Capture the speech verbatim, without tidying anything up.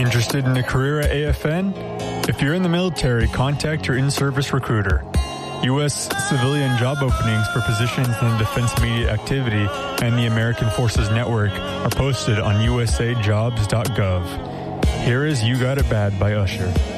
Interested in a career at A F N? If you're in the military, contact your in-service recruiter. U S civilian job openings for positions in the Defense Media Activity and the American Forces Network are posted on u s a jobs dot gov. Here is You Got It Bad by Usher.